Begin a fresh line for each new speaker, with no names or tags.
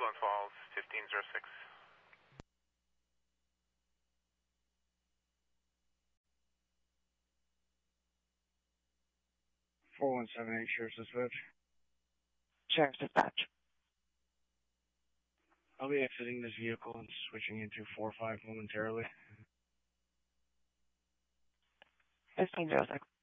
Glens Falls, 1506.
4178 Sheriff's Dispatch.
Sheriff's Dispatch.
I'll be exiting this vehicle and switching into 4-5 momentarily.
1506.